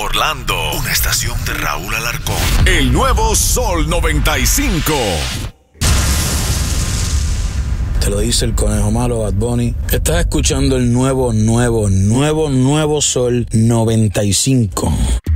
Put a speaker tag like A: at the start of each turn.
A: Orlando, una estación de Raúl Alarcón. El nuevo Sol 95.
B: Te lo dice el conejo malo, Bad Bunny. Estás escuchando el nuevo Sol 95.